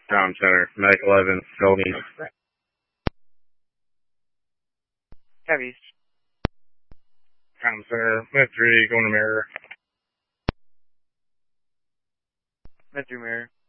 Tom Center, Medic 11, Golden East. Cav East. Tom Center, Med 3, going to Mirror. Med 3 Mirror.